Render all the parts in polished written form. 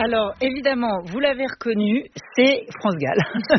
Alors, évidemment, vous l'avez reconnu, c'est France Gall.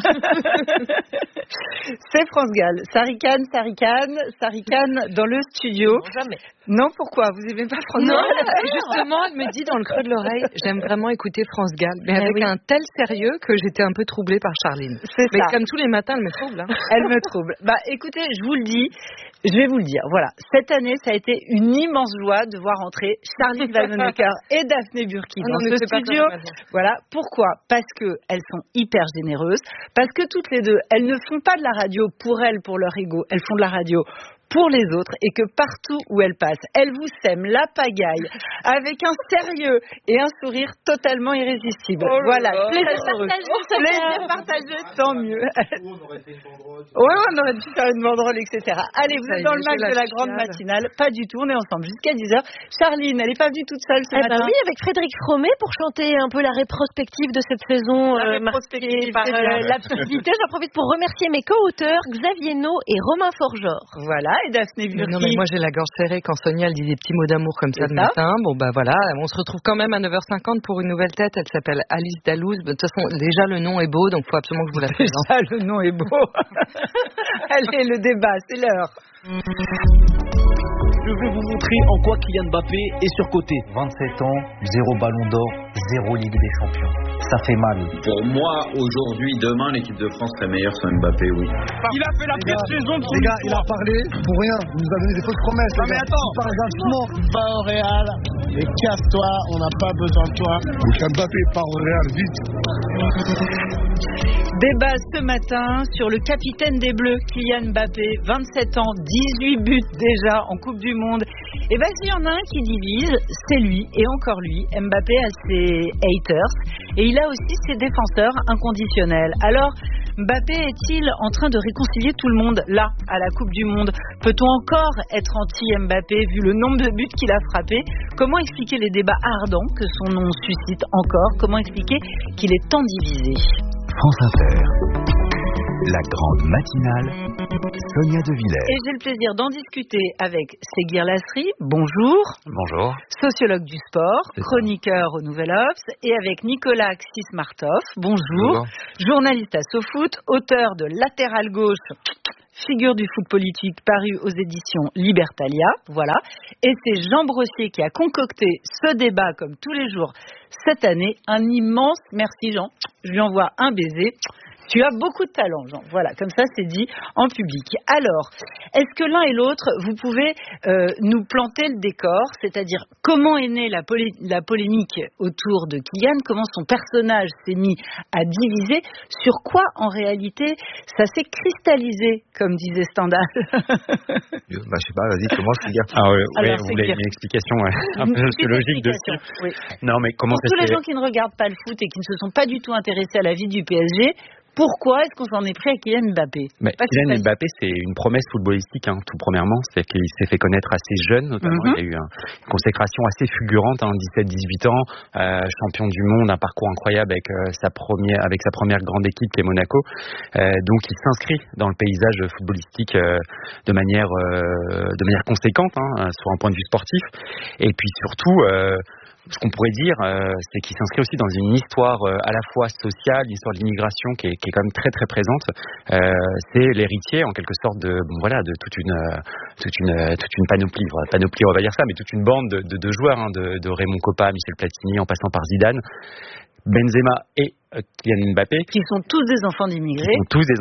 C'est France Gall. Ça ricane dans le studio. Non, jamais. Non, pourquoi ? Vous aimez pas France Gall ? Non, justement, elle me dit dans le creux de l'oreille, j'aime vraiment écouter France Gall, mais avec un tel sérieux que j'étais un peu troublée par Charline. C'est mais ça. Comme tous les matins, elle me trouble. Hein. Elle me trouble. Écoutez, je vous le dis, je vais vous le dire. Voilà, cette année, ça a été une immense joie de voir entrer Charline Vanhoenacker et Daphné Burki dans ce studio. Voilà, pourquoi ? Parce que elles sont hyper généreuses, parce que toutes les deux, elles ne font pas de la radio pour elles, pour leur ego, elles font de la radio pour les autres, et que partout où elles passent, elles vous sèment la pagaille avec un sérieux et un sourire totalement irrésistible. Voilà, plaisir partagé, tant mieux. On aurait fait une banderole. Ouais, on aurait pu faire une banderole, etc. Allez, vous êtes dans le match de la grande matinale. Pas du tout, on est ensemble jusqu'à 10h. Charline, elle n'est pas venue toute seule ce matin. Oui, avec Frédéric Fromet pour chanter un peu la rétrospective de cette saison marquée par l'absurdité. J'en profite pour remercier mes co-auteurs Xavier No et Romain Forgeor. Voilà, et Daphné Burki. Non, mais moi j'ai la gorge serrée quand Sonia elle dit des petits mots d'amour comme ça le matin. Bon voilà, on se retrouve quand même à 9h50 pour une nouvelle tête. Elle s'appelle Alice Dalouse. De toute façon, déjà le nom est beau, donc il faut absolument que je vous la présente. Déjà le nom est beau. Allez, le débat, c'est l'heure. Je vais vous montrer en quoi Kylian Mbappé est surcoté. 27 ans, 0 ballon d'or, 0 Ligue des Champions. Ça fait mal. Pour moi, aujourd'hui, demain, l'équipe de France serait meilleure sans Mbappé, oui. Il a fait la pire saison de son Les gars, il a parlé pour rien. Il nous a donné des fausses promesses. Non, mais attends. Il parle gratuitement. Va au Real et casse-toi, on n'a pas besoin de toi. Mbappé part au Real vite. Débat ce matin sur le capitaine des Bleus, Kylian Mbappé, 27 ans, 18 buts déjà en Coupe du Monde. Et s'il y en a un qui divise, c'est lui, et encore lui. Mbappé a ses haters, et il a aussi ses défenseurs inconditionnels. Alors, Mbappé est-il en train de réconcilier tout le monde, là, à la Coupe du Monde ? Peut-on encore être anti-Mbappé, vu le nombre de buts qu'il a frappés ? Comment expliquer les débats ardents que son nom suscite encore ? Comment expliquer qu'il est tant divisé ? France Inter, la grande matinale, Sonia De Villers. Et j'ai le plaisir d'en discuter avec Séguir Lasri, bonjour. Bonjour. Sociologue du sport, chroniqueur au Nouvel Obs, et avec Nicolas Xismartov, bonjour. Journaliste à SoFoot, auteur de Latéral gauche, figure du foot politique, paru aux éditions Libertalia, voilà. Et c'est Jean Brossier qui a concocté ce débat, comme tous les jours, cette année. Un immense merci, Jean. Je lui envoie un baiser. Tu as beaucoup de talent, Jean. Voilà, comme ça, c'est dit en public. Alors, est-ce que l'un et l'autre, vous pouvez nous planter le décor ? C'est-à-dire, comment est née la polémique autour de Kylian ? Comment son personnage s'est mis à diviser ? Sur quoi, en réalité, ça s'est cristallisé, comme disait Stendhal ? Je sais pas, vas-y, commence, les gars. Vous voulez une explication un peu sociologique dessus ? Oui. Non, mais comment Pour tous les gens qui ne regardent pas le foot et qui ne se sont pas du tout intéressés à la vie du PSG, pourquoi est-ce qu'on s'en est pris à Kylian Mbappé ? Kylian Mbappé, c'est une promesse footballistique, tout premièrement. C'est qu'il s'est fait connaître assez jeune, notamment. Il a eu une consécration assez fulgurante, 17-18 ans, champion du monde, un parcours incroyable avec sa première grande équipe qui est Monaco. Donc il s'inscrit dans le paysage footballistique de manière conséquente, sur un point de vue sportif. Et puis surtout, ce qu'on pourrait dire, c'est qu'il s'inscrit aussi dans une histoire à la fois sociale, l'histoire de l'immigration qui est quand même très très présente. C'est l'héritier en quelque sorte de toute une panoplie, on va dire ça, mais toute une bande de joueurs, de Raymond Kopa, Michel Platini, en passant par Zidane, Benzema et Kylian Mbappé, qui sont tous des enfants d'immigrés.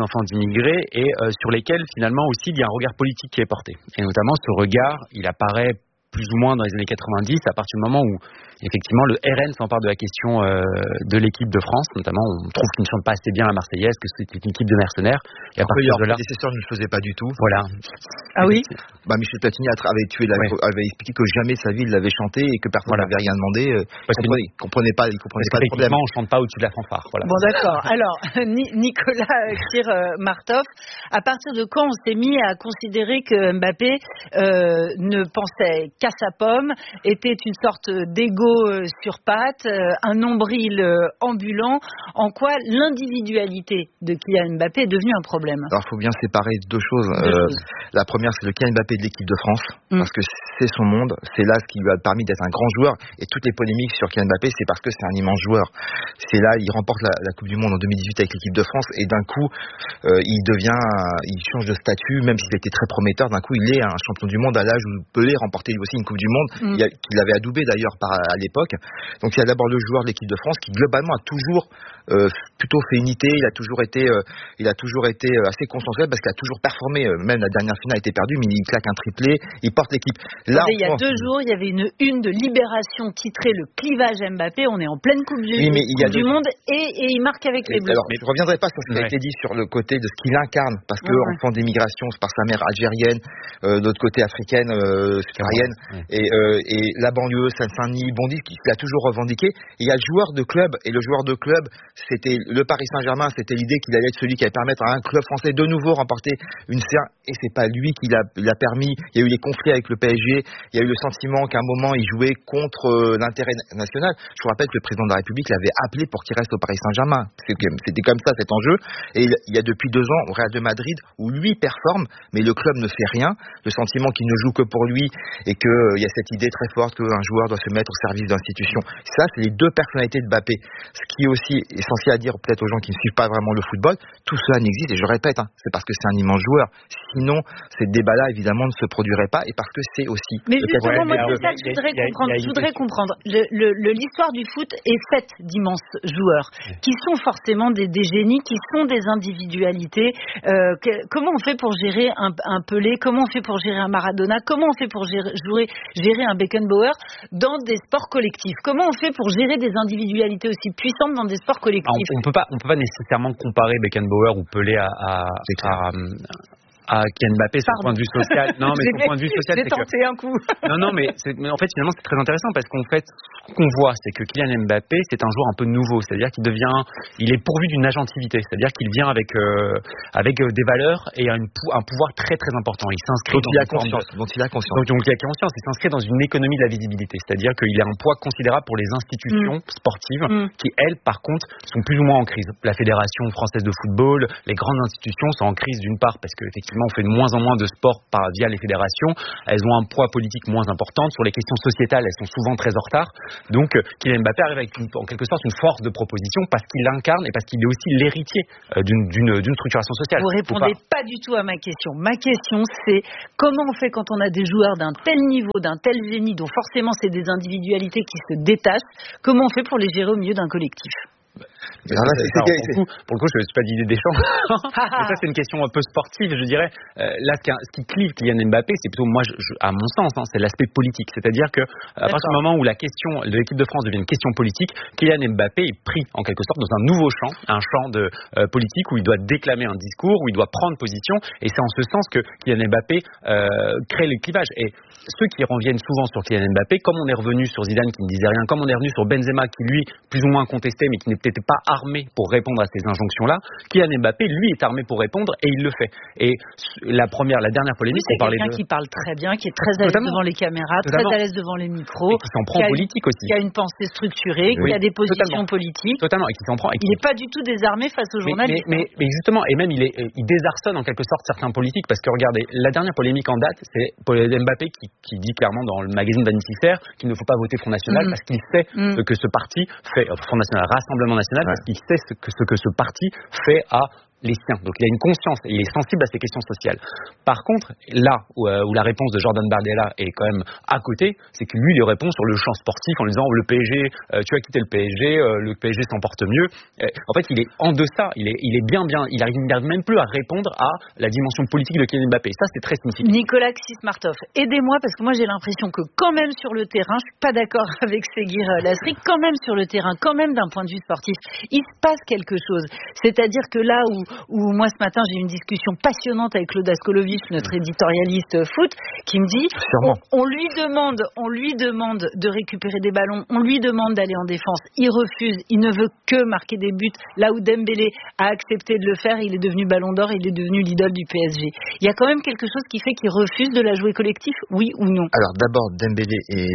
Et sur lesquels finalement aussi il y a un regard politique qui est porté. Et notamment ce regard, il apparaît plus ou moins dans les années 90, à partir du moment où effectivement le RN s'empare de la question de l'équipe de France, notamment on trouve qu'ils ne chantent pas assez bien la Marseillaise, que c'était une équipe de mercenaires. Et à partir de là, les prédécesseurs ne le faisaient pas du tout. Voilà. Ah oui. Michel Platini avait expliqué que jamais sa vie il l'avait chanté et que personne n'avait rien demandé. Il comprenait pas le problème. On chante pas au-dessus de la fanfare. Voilà. Bon d'accord. Alors Nicolas Xismartov, à partir de quand on s'est mis à considérer que Mbappé ne pensait casse à pomme, était une sorte d'égo sur pattes, un nombril ambulant. En quoi l'individualité de Kylian Mbappé est devenue un problème? Alors, il faut bien séparer deux choses. La première, c'est le Kylian Mbappé de l'équipe de France, parce que c'est son monde, c'est là ce qui lui a permis d'être un grand joueur, et toutes les polémiques sur Kylian Mbappé, c'est parce que c'est un immense joueur. C'est là, il remporte la Coupe du Monde en 2018 avec l'équipe de France, et d'un coup, il change de statut, même s'il était très prometteur, d'un coup, il est un champion du monde à l'âge où Pelé remportait lui aussi une Coupe du Monde, qu'il avait adoubé d'ailleurs à l'époque. Donc il y a d'abord le joueur de l'équipe de France qui globalement a toujours plutôt fait unité, il a toujours été assez consensuel parce qu'il a toujours performé, même la dernière finale a été perdue, mais il claque un triplé, il porte l'équipe. Là, il y a 2 jours, il y avait une de Libération titrée Le clivage Mbappé, on est en pleine Coupe du Monde et il marque avec les Bleus. Alors, je ne reviendrai pas sur ce qui a été dit sur le côté de ce qu'il incarne, parce que enfant d'émigration, c'est par sa mère algérienne, d'autre côté africaine, subsaharienne, et la banlieue, Seine-Saint-Denis, Bondy, qu'il a toujours revendiqué. Et il y a le joueur de club, et le joueur de club, c'était le Paris Saint-Germain, c'était l'idée qu'il allait être celui qui allait permettre à un club français de nouveau remporter une C1, et c'est pas lui qui l'a permis. Il y a eu les conflits avec le PSG, il y a eu le sentiment qu'à un moment il jouait contre l'intérêt national. Je vous rappelle que le président de la République l'avait appelé pour qu'il reste au Paris Saint-Germain. C'était comme ça cet enjeu, et il y a depuis 2 ans au Real de Madrid où lui performe, mais le club ne fait rien. Le sentiment qu'il ne joue que pour lui, et qu'il y a cette idée très forte qu'un joueur doit se mettre au service d'institutions. Ça, c'est les 2 personnalités de Mbappé. Ce qui est aussi essentiel à dire peut-être aux gens qui ne suivent pas vraiment le football, tout cela n'existe, et je répète, c'est parce que c'est un immense joueur. Sinon, ces débats-là, évidemment, ne se produiraient pas, et parce que c'est aussi... Mais justement, moi, c'est ça que je voudrais comprendre. L'histoire du foot est faite d'immenses joueurs, qui sont forcément des génies, qui sont des individualités. Comment on fait pour gérer un Pelé? Comment on fait pour gérer un Maradona? Comment on fait pour gérer un Beckenbauer dans des sports collectifs? Comment on fait pour gérer des individualités aussi puissantes dans des sports collectifs? On peut pas nécessairement comparer Beckenbauer ou Pelé à Kylian Mbappé sur le point de vue social. Non, mais sur le point de vue social, j'ai tenté un coup. Non, mais en fait, finalement, c'est très intéressant parce qu'en fait, ce qu'on voit, c'est que Kylian Mbappé, c'est un joueur un peu nouveau. C'est-à-dire qu'il est pourvu d'une agentivité. C'est-à-dire qu'il vient avec des valeurs et un pouvoir très, très important. Il s'inscrit dont il a conscience. Donc, il a conscience. Il s'inscrit dans une économie de la visibilité. C'est-à-dire qu'il a un poids considérable pour les institutions sportives qui, elles, par contre, sont plus ou moins en crise. La Fédération française de football, les grandes institutions sont en crise d'une part parce qu'effectivement, on fait de moins en moins de sport via les fédérations. Elles ont un poids politique moins important. Sur les questions sociétales, elles sont souvent très en retard. Donc, Kylian Mbappé arrive avec en quelque sorte une force de proposition parce qu'il l'incarne et parce qu'il est aussi l'héritier d'une structuration sociale. Vous répondez pas du tout à ma question. Ma question, c'est comment on fait quand on a des joueurs d'un tel niveau, d'un tel génie, dont forcément c'est des individualités qui se détachent, comment on fait pour les gérer au milieu d'un collectif? Pour le coup, je ne suis pas d'idée des champs. Mais ça, c'est une question un peu sportive, je dirais. Là, ce qui clive Kylian Mbappé, c'est plutôt, moi, à mon sens, c'est l'aspect politique. C'est-à-dire que à partir du moment où la question de l'équipe de France devient une question politique, Kylian Mbappé est pris en quelque sorte dans un nouveau champ, un champ de politique où il doit déclamer un discours, où il doit prendre position. Et c'est en ce sens que Kylian Mbappé crée le clivage. Et ceux qui reviennent souvent sur Kylian Mbappé, comme on est revenu sur Zidane qui ne disait rien, comme on est revenu sur Benzema qui, lui, plus ou moins contesté, mais qui n'était pas armé pour répondre à ces injonctions-là, Kylian Mbappé, lui, est armé pour répondre et il le fait. Et la dernière polémique, on parlait quelqu'un qui parle très bien, qui est très à l'aise devant les caméras, très à l'aise devant les micros, et qui s'en prend en politique aussi, qui a une pensée structurée, qui a des positions politiques. Totalement, et qui s'en prend. Il n'est pas du tout désarmé face aux journalistes. Mais justement, et même il désarçonne en quelque sorte certains politiques, parce que regardez, la dernière polémique en date, c'est Mbappé qui dit clairement dans le magazine Vanity Fair qu'il ne faut pas voter Front National parce qu'il sait ce que ce parti fait, Front National, Rassemblement National, parce qu'il sait ce que ce parti fait à les siens. Donc il a une conscience, il est sensible à ces questions sociales. Par contre, là où la réponse de Jordan Bardella est quand même à côté, c'est que lui, il répond sur le champ sportif en lui disant le PSG, tu as quitté le PSG s'en porte mieux. En fait, il est en deçà, il est bien, il n'arrive même plus à répondre à la dimension politique de Kylian Mbappé. Ça, c'est très significatif. Nicolas Xismartov, aidez-moi parce que moi j'ai l'impression que quand même sur le terrain, je suis pas d'accord avec Seguir Lasri, quand même sur le terrain, quand même d'un point de vue sportif, il se passe quelque chose. C'est-à-dire que là où où moi ce matin j'ai eu une discussion passionnante avec Claude Askolovitch, notre éditorialiste foot, qui me dit on lui demande de récupérer des ballons, on lui demande d'aller en défense, il refuse, il ne veut que marquer des buts, là où Dembélé a accepté de le faire, il est devenu ballon d'or, il est devenu l'idole du PSG. Il y a quand même quelque chose qui fait qu'il refuse de la jouer collectif, oui ou non? Alors d'abord Dembélé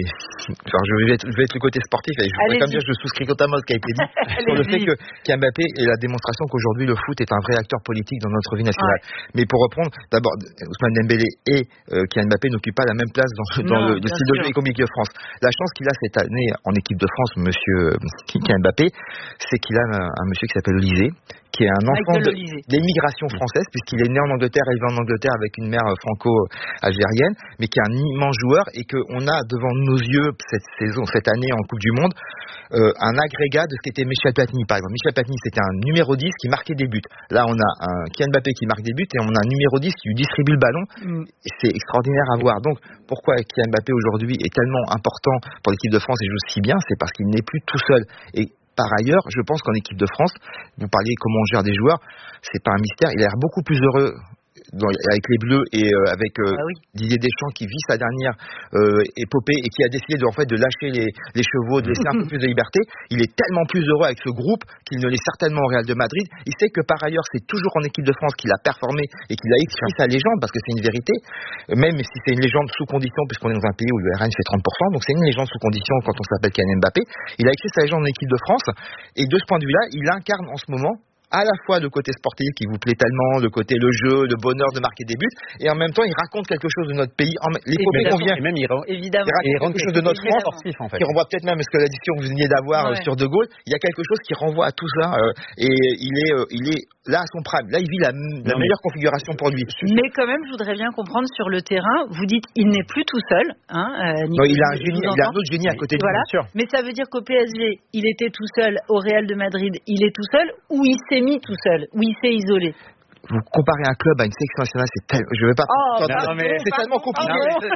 je vais être le côté sportif et je voudrais quand même dire que je souscris totalement à ce qui a été dit sur le fait que Mbappé est la démonstration qu'aujourd'hui le foot est un vrai acteur politique dans notre vie nationale. Mais pour reprendre, d'abord Ousmane Dembélé et Kylian Mbappé n'occupent pas la même place dans le style de jeu économique de France. La chance qu'il a cette année en équipe de France, monsieur Kylian Mbappé, c'est qu'il a un monsieur qui s'appelle Olysée, qui est un enfant d'immigration française, puisqu'il est né en Angleterre, élevé en Angleterre avec une mère franco-algérienne, mais qui est un immense joueur et qu'on a devant nos yeux cette année en Coupe du Monde, un agrégat de ce qu'était Michel Platini, par exemple. Michel Platini, c'était un numéro 10 qui marquait des buts. Là, on a un Kylian Mbappé qui marque des buts et on a un numéro 10 qui lui distribue le ballon. Et c'est extraordinaire à voir. Donc, pourquoi Kylian Mbappé aujourd'hui est tellement important pour l'équipe de France et joue si bien, c'est parce qu'il n'est plus tout seul. Et par ailleurs, je pense qu'en équipe de France, vous parliez comment on gère des joueurs, c'est pas un mystère, il a l'air beaucoup plus heureux avec les Bleus et avec Didier Deschamps qui vit sa dernière épopée et qui a décidé de lâcher les chevaux, de laisser un peu plus de liberté. Il est tellement plus heureux avec ce groupe qu'il ne l'est certainement au Real de Madrid. Il sait que par ailleurs c'est toujours en équipe de France qu'il a performé et qu'il a écrit sa légende, parce que c'est une vérité, même si c'est une légende sous condition, puisqu'on est dans un pays où le RN fait 30%, donc c'est une légende sous condition quand on s'appelle Kylian Mbappé. Il a écrit sa légende en équipe de France et de ce point de vue là il incarne en ce moment à la fois le côté sportif qui vous plaît tellement, le côté le jeu, le bonheur de marquer des buts, et en même temps il raconte quelque chose de notre pays, l'épopée qu'on vient, il raconte quelque chose de notre France, sportif, en fait, qui renvoie peut-être même à ce que la discussion que vous veniez d'avoir sur De Gaulle. Il y a quelque chose qui renvoie à tout ça, et il est là à son prime. Là il vit la meilleure configuration pour lui. Mais quand même, je voudrais bien comprendre sur le terrain. Vous dites il n'est plus tout seul, non, il a un génie, il a un autre génie à côté de lui, bien sûr. Mais ça veut dire qu'au PSG, il était tout seul, au Real de Madrid, il est tout seul, ou il s'est mis tout seul, ou il s'est isolé? Vous comparez un club à une sélection nationale, je vais pas. C'est tellement compliqué.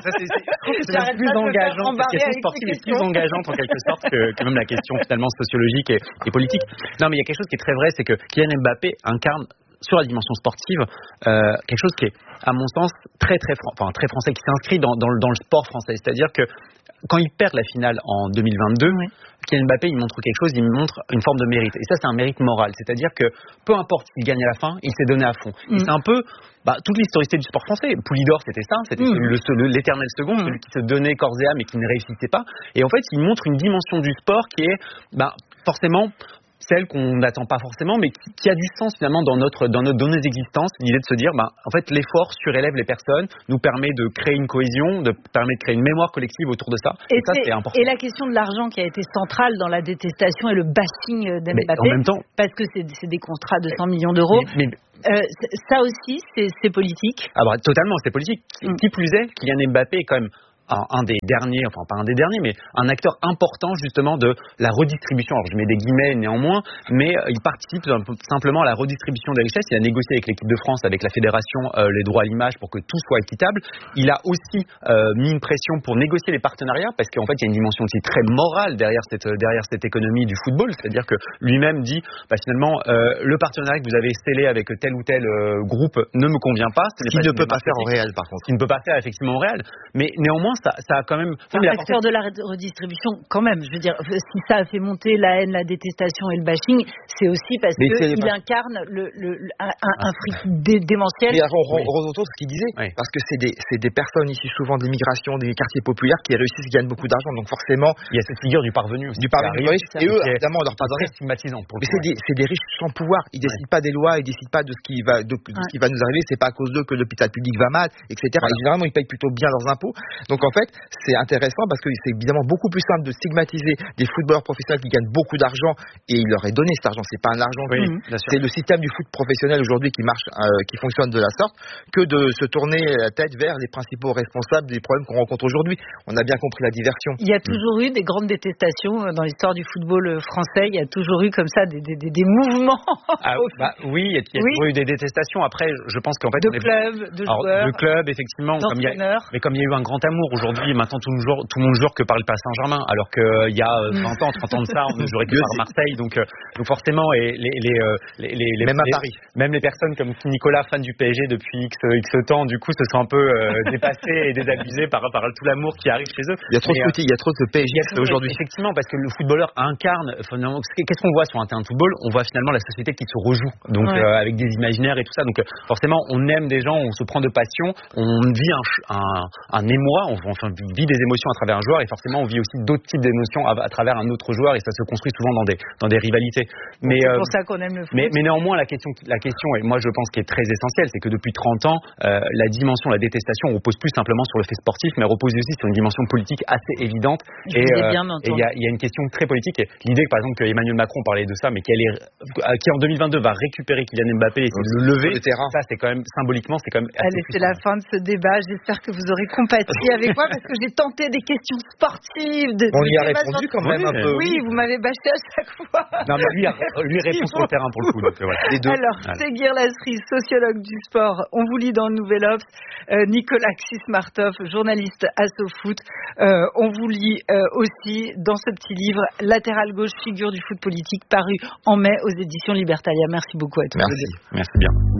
C'est plus engageant. Cette question sportive est plus engageante en quelque sorte que même la question finalement sociologique et politique. Non, mais il y a quelque chose qui est très vrai, c'est que Kylian Mbappé incarne sur la dimension sportive quelque chose qui est, à mon sens, très français, qui s'inscrit dans le sport français. C'est-à-dire que quand il perd la finale en 2022, Kylian Mbappé, il montre quelque chose, il montre une forme de mérite. Et ça, c'est un mérite moral. C'est-à-dire que peu importe s'il gagne à la fin, il s'est donné à fond. Et c'est un peu toute l'historicité du sport français. Poulidor, c'était ça. C'était l'éternel second, celui qui se donnait corps et âme et qui ne réussissait pas. Et en fait, il montre une dimension du sport qui est forcément celle qu'on n'attend pas forcément, mais qui a du sens finalement dans nos existences. L'idée de se dire, en fait, l'effort surélève les personnes, nous permet de créer une cohésion, permet de créer une mémoire collective autour de ça. Et ça, c'est important. Et la question de l'argent qui a été centrale dans la détestation et le bashing d'Mbappé, en même temps, parce que c'est des contrats de 100 millions d'euros. Ça aussi, c'est politique. Totalement, c'est politique. Qui plus est, Kylian Mbappé est quand même un des derniers, enfin pas un des derniers, mais un acteur important justement de la redistribution. Alors je mets des guillemets néanmoins, mais il participe simplement à la redistribution des richesses. Il a négocié avec l'équipe de France, avec la fédération, les droits à l'image pour que tout soit équitable. Il a aussi mis une pression pour négocier les partenariats, parce qu'en fait il y a une dimension aussi très morale derrière cette économie du football. C'est-à-dire que lui-même dit finalement le partenariat que vous avez scellé avec tel ou tel groupe ne me convient pas. Il ne peut pas faire au Real, par contre. Il ne peut pas faire effectivement au Real, mais néanmoins ça a quand même... Faire de la redistribution, quand même. Je veux dire, si ça a fait monter la haine, la détestation et le bashing, c'est aussi parce qu'il incarne un fric démentiel. Et Rosoto, ce qu'il disait, parce que c'est des personnes issues souvent de l'immigration, des quartiers populaires qui réussissent, qui gagnent beaucoup d'argent. Donc forcément... Il y a cette figure du parvenu aussi. Du parvenu riche. Et eux, évidemment, on leur pardonne. C'est stigmatisant. Mais c'est des riches sans pouvoir. Ils décident pas des lois, ils décident pas de ce qui va nous arriver. C'est pas à cause d'eux que l'hôpital public va mal, etc. Et généralement, ils payent plutôt bien leurs impôts. Donc en fait, c'est intéressant parce que c'est évidemment beaucoup plus simple de stigmatiser des footballeurs professionnels qui gagnent beaucoup d'argent et il leur est donné cet argent. C'est pas un argent. C'est le système du foot professionnel aujourd'hui qui marche, qui fonctionne de la sorte, que de se tourner la tête vers les principaux responsables des problèmes qu'on rencontre aujourd'hui. On a bien compris la diversion. Il y a toujours eu des grandes détestations dans l'histoire du football français. Il y a toujours eu comme ça des mouvements. Oui, il y a toujours eu des détestations. Après, je pense qu'en fait, de clubs, de joueurs, de clubs, effectivement, comme il y a eu un grand amour aujourd'hui, maintenant tout le monde jure que par le Paris Saint-Germain, alors qu'il y a 20 ans, 30 ans de ça, on ne jurait que par Marseille. Donc forcément, et même à Paris, même les personnes comme Nicolas, fan du PSG depuis X temps, du coup, se sont un peu dépassés et désabusés par tout l'amour qui arrive chez eux. Il y a trop de foot, il y a trop de PSG aujourd'hui. Effectivement, parce que le footballeur incarne. Qu'est-ce qu'on voit sur un terrain de football? On voit finalement la société qui se rejoue, donc avec des imaginaires et tout ça. Donc forcément, on aime des gens, on se prend de passion, on vit un émoi, on vit des émotions à travers un joueur, et forcément, on vit aussi d'autres types d'émotions à travers un autre joueur, et ça se construit souvent dans des rivalités. Mais c'est pour ça qu'on aime le foot. Mais néanmoins, la question, et moi je pense qui est très essentielle, c'est que depuis 30 ans, la dimension, la détestation repose plus simplement sur le fait sportif, mais repose aussi sur une dimension politique assez évidente. Et il y a une question très politique. Et l'idée, par exemple, qu'Emmanuel Macron parlait de ça, mais qui en 2022 va récupérer Kylian Mbappé et de le lever, ça c'est quand même symboliquement, c'est quand même. Allez, c'est la fin de ce débat. J'espère que vous aurez compati avec moi parce que j'ai tenté des questions sportives. On y a répondu quand même un peu. Oui, vous m'avez bâché à chaque fois. Non, mais lui répond sur le terrain pour le coup. Donc, voilà. Les deux. Alors, Séguir Lasri, sociologue du sport, on vous lit dans le Nouvel Obs. Nicolas Xismartov, journaliste à SoFoot, on vous lit aussi dans ce petit livre Latéral gauche, figure du foot politique, paru en mai aux éditions Libertalia. Merci beaucoup à tous. Merci bien.